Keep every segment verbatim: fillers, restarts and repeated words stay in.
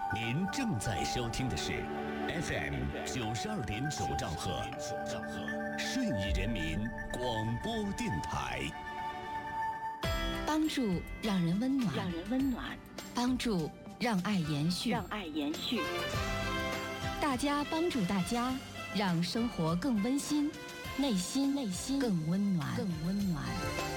您正在收听的是 F M 九十二点九兆赫，顺义人民广播电台。 帮助让人温暖， 让人温暖； 帮助让爱延续， 让爱延续。 大家帮助大家，让生活更温馨，内心内心更温暖，更温暖。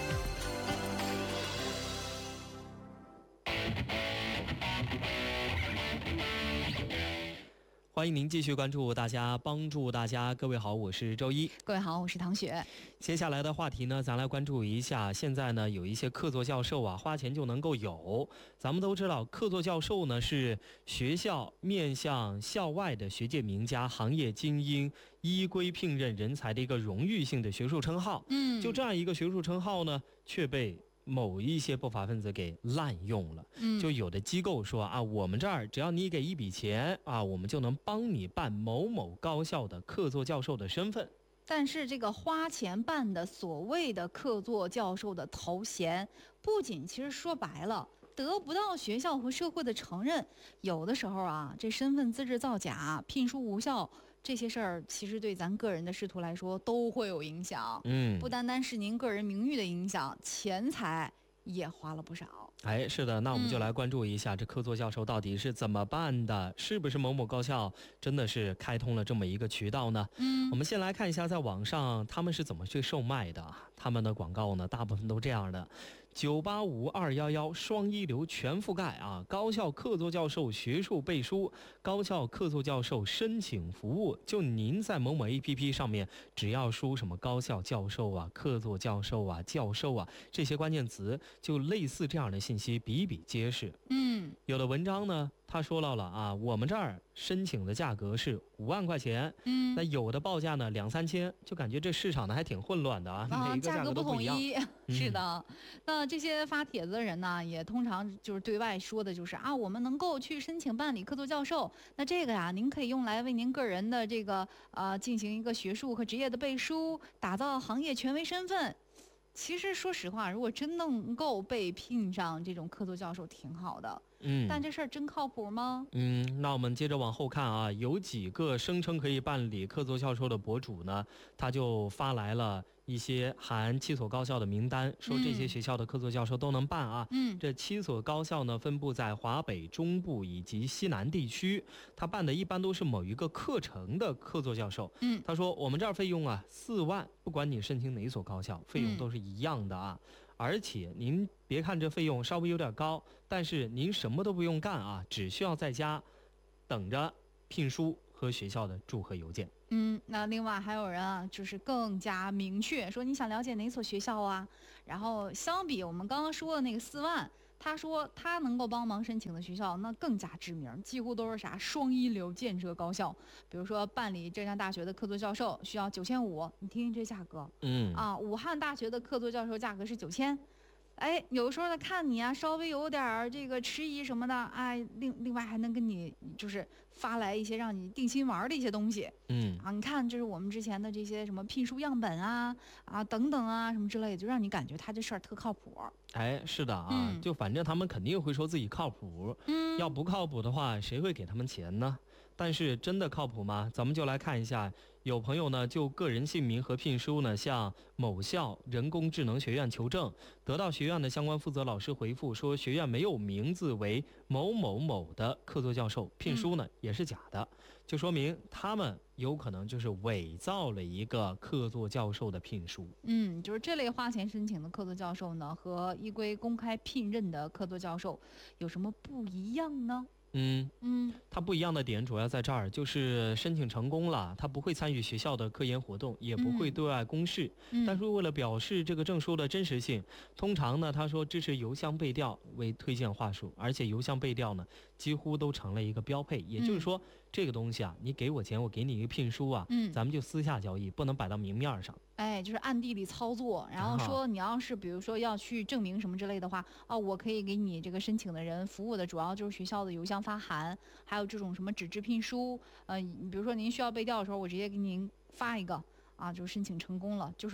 欢迎您继续关注大家帮助大家。各位好，我是周一。 各位好，我是唐雪。 接下来的话题呢，咱来关注一下。现在呢，有一些客座教授啊，花钱就能够有。咱们都知道，客座教授呢是学校面向校外的学界名家、行业精英依规聘任人才的一个荣誉性的学术称号。 嗯， 就这样一个学术称号呢，却被某一些不法分子给滥用了。 嗯， 就有的机构说啊，我们这儿只要你给一笔钱啊，我们就能帮你办某某高校的客座教授的身份。 但是这个花钱办的所谓的客座教授的头衔，不仅其实说白了得不到学校和社会的承认，有的时候啊，这身份资质造假、聘书无效这些事儿，其实对咱个人的仕途来说都会有影响。 嗯， 不单单是您个人名誉的影响，钱财也花了不少。 哎，是的，那我们就来关注一下、嗯、这客座教授到底是怎么办的？是不是某某高校真的是开通了这么一个渠道呢？ 嗯， 我们先来看一下在网上他们是怎么去售卖的。他们的广告呢，大部分都这样的：九八五二一一双一流全覆盖啊！高校客座教授学术背书，高校客座教授申请服务。就您在某某 A P P 上面，只要输什么高校教授啊、客座教授啊、教授啊这些关键词，就类似这样的信息比比皆是。 嗯， 有的文章呢，他说到了啊，我们这儿申请的价格是五万块钱， 嗯， 那有的报价呢两三千，就感觉这市场呢还挺混乱的啊， 啊， 每一个价格都不一样。 是的，那这些发帖子的人呢，也通常就是对外说的就是啊，我们能够去申请办理客座教授，那这个呀，您可以用来为您个人的这个呃进行一个学术和职业的背书，打造行业权威身份。其实说实话，如果真能够被聘上这种客座教授，挺好的。 嗯， 但这事儿真靠谱吗？ 嗯，那我们接着往后看啊，有几个声称可以办理客座教授的博主呢，他就发来了一些含七所高校的名单，说这些学校的客座教授都能办啊。 嗯， 这七所高校呢，分布在华北、中部以及西南地区，他办的一般都是某一个课程的客座教授。 嗯， 他说我们这儿费用啊四万，不管你申请哪所高校，费用都是一样的啊。嗯，而且您别看这费用稍微有点高，但是您什么都不用干啊，只需要在家等着聘书和学校的祝贺邮件。 嗯，那另外还有人啊，就是更加明确说你想了解哪所学校啊，然后相比我们刚刚说的那个四万，他说他能够帮忙申请的学校那更加知名，几乎都是啥双一流建设高校，比如说办理浙江大学的客座教授需要九千五，你听听这价格。 嗯啊，武汉大学的客座教授价格是九千。哎，有时候他看你啊，稍微有点这个迟疑什么的，哎，另另外还能跟你就是发来一些让你定心丸的一些东西。 嗯啊，你看，这是我们之前的这些什么聘书样本啊啊等等啊什么之类的，就让你感觉他这事儿特靠谱。 哎，是的啊、 嗯， 就反正他们肯定会说自己靠谱。 嗯， 要不靠谱的话，谁会给他们钱呢？但是真的靠谱吗？咱们就来看一下，有朋友呢就个人姓名和聘书呢向某校人工智能学院求证，得到学院的相关负责老师回复说，学院没有名字为某某某的客座教授，聘书呢、嗯、也是假的，就说明他们有可能就是伪造了一个客座教授的聘书。 嗯，就是这类花钱申请的客座教授呢，和依规公开聘任的客座教授有什么不一样呢？ 嗯嗯， 它不一样的点主要在这儿，就是申请成功了，他不会参与学校的科研活动，也不会对外公示、嗯、但是为了表示这个证书的真实性，通常呢他说支持邮箱背调为推荐话术，而且邮箱背调呢几乎都成了一个标配，也就是说、嗯、这个东西啊，你给我钱，我给你一个聘书啊， 嗯， 咱们就私下交易，不能摆到明面上。 哎，就是暗地里操作，然后说你要是比如说要去证明什么之类的话，哦，我可以给你这个申请的人服务的主要就是学校的邮箱发函，还有这种什么纸质聘书，呃，比如说您需要背调的时候，我直接给您发一个啊，就申请成功了，就是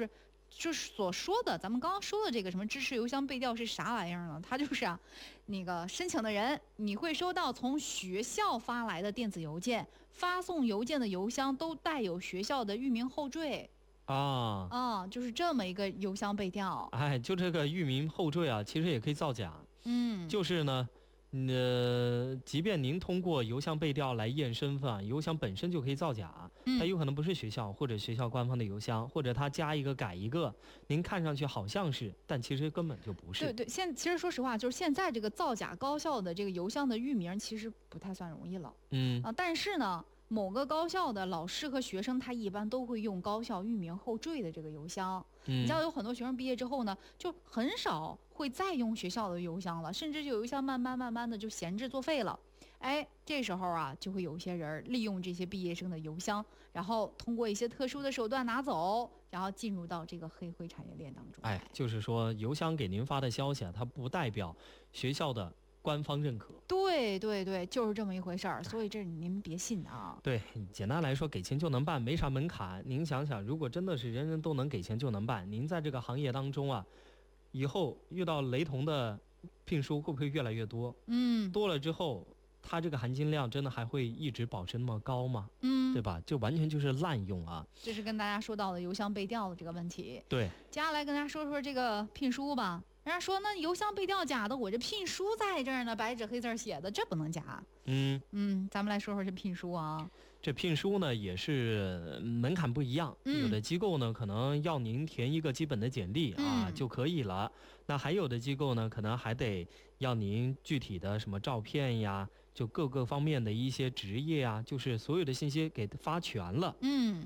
就是所说的，咱们刚刚说的这个什么支持邮箱背调是啥玩意儿呢？它就是啊，那个申请的人你会收到从学校发来的电子邮件，发送邮件的邮箱都带有学校的域名后缀。 啊啊，就是这么一个邮箱背调。 哎，就这个域名后缀啊，其实也可以造假。 嗯， 就是呢，呃，即便您通过邮箱背调来验身份啊，邮箱本身就可以造假， 嗯它有可能不是学校或者学校官方的邮箱，或者它加一个改一个，您看上去好像是，但其实根本就不是。 对对，现其实说实话，就是现在这个造假高校的这个邮箱的域名其实不太算容易了。 嗯啊，但是呢，某个高校的老师和学生他一般都会用高校域名后缀的这个邮箱。 嗯， 你知道有很多学生毕业之后呢，就很少会再用学校的邮箱了，甚至就邮箱慢慢慢慢的就闲置作废了。哎，这时候啊，就会有一些人利用这些毕业生的邮箱，然后通过一些特殊的手段拿走，然后进入到这个黑灰产业链当中。 哎，就是说邮箱给您发的消息啊，它不代表学校的官方认可。 对对对，就是这么一回事儿，所以这您别信啊。 对，简单来说，给钱就能办，没啥门槛。您想想，如果真的是人人都能给钱就能办，您在这个行业当中啊，以后遇到雷同的聘书会不会越来越多？ 嗯多了之后，它这个含金量真的还会一直保持那么高吗？ 嗯， 对吧？这完全就是滥用啊。 这是跟大家说到的邮箱背调的这个问题。 对， 接下来跟大家说说这个聘书吧。人家说那邮箱背调假的，我这聘书在这儿呢，白纸黑字写的，这不能假。 嗯嗯，咱们来说说这聘书啊。 这聘书呢也是门槛不一样， 嗯有的机构呢可能要您填一个基本的简历啊、 嗯就可以了，那还有的机构呢可能还得要您具体的什么照片呀，就各个方面的一些职业啊，就是所有的信息给发全了。 嗯。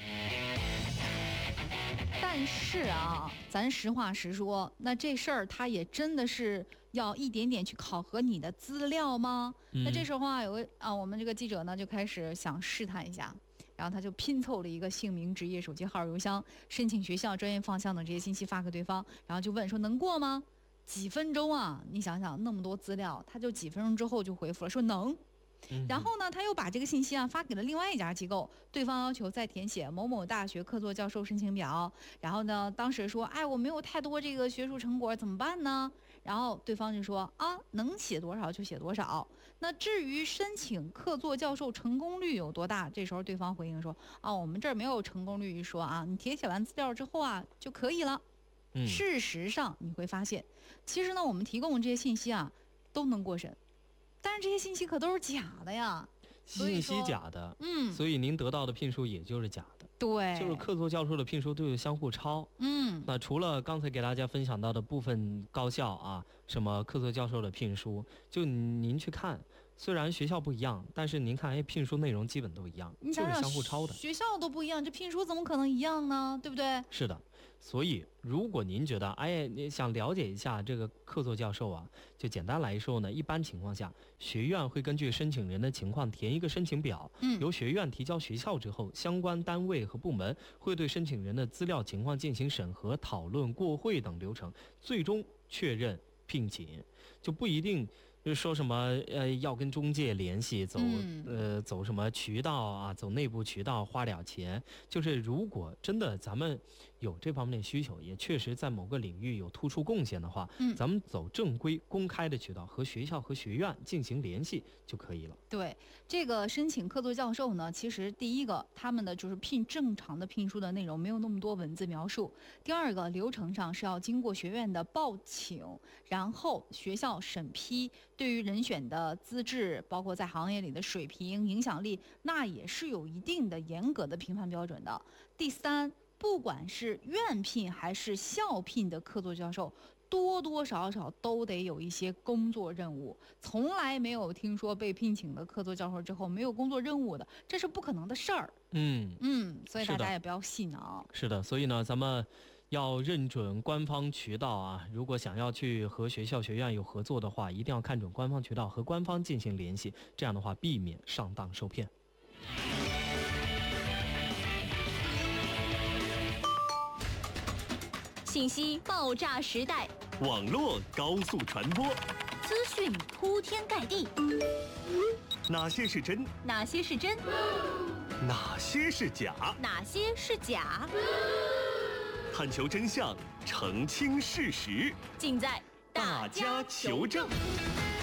但是啊，咱实话实说，那这事儿他也真的是要一点点去考核你的资料吗？那这嗯时候啊，有个啊，我们这个记者呢就开始想试探一下，然后他就拼凑了一个姓名、职业、手机号、邮箱、申请学校、专业方向等这些信息发给对方，然后就问说能过吗？几分钟啊，你想想那么多资料，他就几分钟之后就回复了说能。 嗯然后呢，他又把这个信息啊发给了另外一家机构，对方要求再填写某某大学客座教授申请表。然后呢，当时说，哎，我没有太多这个学术成果，怎么办呢？然后对方就说啊，能写多少就写多少。那至于申请客座教授成功率有多大，这时候对方回应说啊，我们这儿没有成功率一说啊，你填写完资料之后啊就可以了。 嗯事实上你会发现，其实呢，我们提供的这些信息啊都能过审。但是这些信息可都是假的呀，所以信息说假的， 嗯， 所以您得到的聘书也就是假的， 对， 就是客座教授的聘书都有相互抄。 嗯那除了刚才给大家分享到的部分高校啊，什么客座教授的聘书，就您去看，虽然学校不一样，但是您看，哎，聘书内容基本都一样，就是你想想相互抄的。 学校都不一样，这聘书怎么可能一样呢？对不对？ 是的，所以如果您觉得，哎，你想了解一下这个客座教授啊，就简单来说呢，一般情况下，学院会根据申请人的情况填一个申请表， 嗯由学院提交学校之后，相关单位和部门会对申请人的资料情况进行审核、讨论、过会等流程，最终确认聘请，就不一定。就是说什么呃要跟中介联系，走、 嗯呃走什么渠道啊，走内部渠道花点钱。就是如果真的咱们有这方面的需求，也确实在某个领域有突出贡献的话， 嗯咱们走正规公开的渠道和学校和学院进行联系就可以了。 对，这个申请客座教授呢，其实第一个他们的就是聘正常的聘书的内容没有那么多文字描述，第二个流程上是要经过学院的报请，然后学校审批。对于人选的资质，包括在行业里的水平、影响力，那也是有一定的严格的评判标准的。第三，不管是院聘还是校聘的客座教授，多多少少都得有一些工作任务。从来没有听说被聘请的客座教授之后没有工作任务的，这是不可能的事儿。 嗯， 嗯，所以大是的家也不要信啊。 是的，所以呢，咱们要认准官方渠道啊。如果想要去和学校、学院有合作的话，一定要看准官方渠道，和官方进行联系，这样的话避免上当受骗。 信息爆炸时代， 网络高速传播， 资讯铺天盖地， 哪些是真？ 哪些是真？ 哪些是假？ 哪些是假？ 探求真相，澄清事实， 尽在大家求证。